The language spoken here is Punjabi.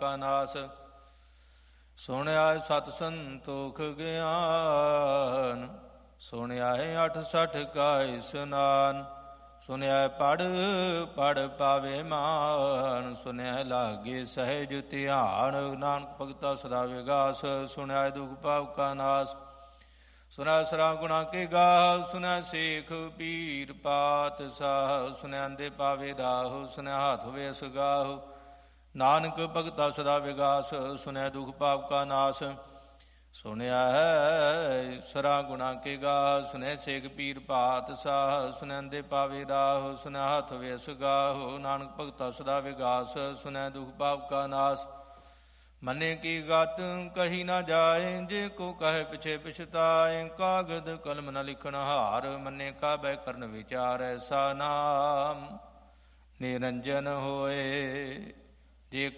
ਕਾ ਨਾਸ। ਸੁਣਿਆ ਸਤ ਸੰਤੋਖ ਗਿਆਨ, ਸੁਣਿਆ 68 ਕਾ ਇਸਨਾਨ। ਸੁਣਿਆ ਪੜ ਪਾਵੇ ਮਾਨ, ਸੁਣਿਆ ਲਾਗੇ ਸਹਿਜ ਧਿਆਨ। ਨਾਨਕ ਭਗਤਾ ਸਦਾ ਵਿਗਾਸ, ਸੁਣਿਆ ਦੁਖ ਪਾਪ ਕਾ ਨਾਸ। ਸੁਣਿਆ ਸਰਾ ਗੁਣਾ ਕੇ ਗਾਹ, ਸੁਣਿਆ ਸੇਖ ਪੀਰ ਪਾਤ ਸਾਹ। ਸੁਣਿਆ ਅੰਦੇ ਪਾਵੇ ਦਾਹੁ, ਸੁਣਿਆ ਹਾਥ ਵੇ ਸਗਾਹੁ। ਨਾਨਕ ਭਗਤਾ ਸਦਾ ਵਿਗਾਸ, ਸੁਣਿਆ ਦੁਖ ਪਾਪ ਕਾ ਨਾਸ। ਸੁਣਿਆ ਹੈ ਸਰਾ ਗੁਣਾ ਕੇ ਗਾਹ, ਸੁਣਿਆ ਸੇਖ ਪੀਰ ਭਾਤ ਸਾਹ। ਸੁਣਿਆ ਅੰਦੇ ਪਾਵੇ ਦਾਹੁ, ਸੁਣਿਆ ਹੱਥ ਵੇਸ ਗਾਹੁ। ਨਾਨਕ ਭਗਤਾ ਸਦਾ ਵਿਗਾਸ, ਸੁਣਿਆ ਦੁਖ ਪਾਪ ਕਾ ਨਾਸ। ਮੰਨੇ ਕੀ ਗਤ ਕਹੀ ਨਾ ਜਾਏ, ਜੇ ਕੋ ਕਹੇ ਪਿਛੇ ਪਛਤਾਏ। ਕਾਗਦ ਕਲਮ ਨ ਲਿਖਣ ਹਾਰ, ਮੰਨੇ ਕਾਬੈ ਕਰਨ ਵਿਚਾਰ। ਐਸਾ ਨਾਮ ਨਿਰੰਜਨ ਹੋਏ।